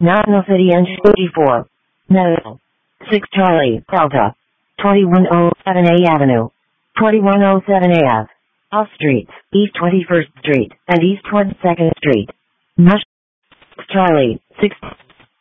National City and 84. No. 6 Charlie, Delta. 2107A Avenue. 2107 AF. Off Streets, East 21st Street, and East 22nd Street. Charlie, 6.